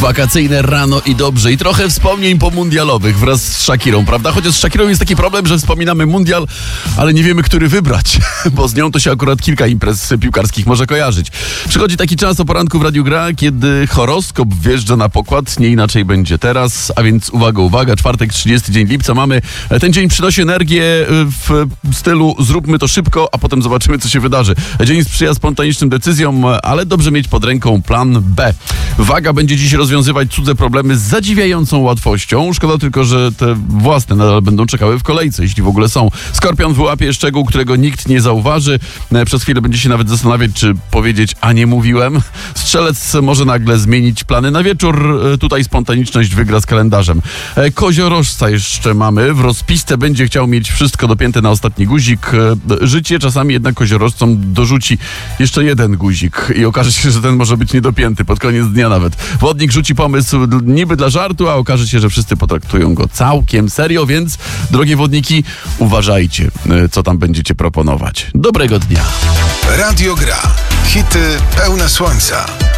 Wakacyjne rano i dobrze. I trochę wspomnień pomundialowych wraz z Shakirą, prawda? Chociaż z Shakirą jest taki problem, że wspominamy mundial, ale nie wiemy, który wybrać, bo z nią to się akurat kilka imprez piłkarskich może kojarzyć. Przychodzi taki czas o poranku w Radiu Gra, kiedy horoskop wjeżdża na pokład. Nie inaczej będzie teraz, a więc uwaga, czwartek, 30 dzień lipca mamy. Ten dzień przynosi energię w stylu zróbmy to szybko, a potem zobaczymy, co się wydarzy. Dzień sprzyja spontanicznym decyzjom, ale dobrze mieć pod ręką plan B. Waga będzie dziś rozwiązywać cudze problemy z zadziwiającą łatwością. Szkoda tylko, że te własne nadal będą czekały w kolejce, jeśli w ogóle są. Skorpion wyłapie szczegół, którego nikt nie zauważy. Przez chwilę będzie się nawet zastanawiać, czy powiedzieć, a nie mówiłem. Strzelec może nagle zmienić plany na wieczór. Tutaj spontaniczność wygra z kalendarzem. Koziorożca jeszcze mamy. W rozpisce będzie chciał mieć wszystko dopięte na ostatni guzik. Życie czasami jednak koziorożcom dorzuci jeszcze jeden guzik i okaże się, że ten może być niedopięty pod koniec dnia nawet. Wodnik rzuci pomysł niby dla żartu, a okaże się, że wszyscy potraktują go całkiem serio, więc drogie wodniki, uważajcie, co tam będziecie proponować. Dobrego dnia. Radio Gra. Hity pełne słońca.